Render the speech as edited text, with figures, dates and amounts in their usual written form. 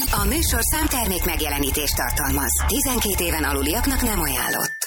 A műsor számtermék megjelenítést tartalmaz. 12 éven aluliaknak nem ajánlott.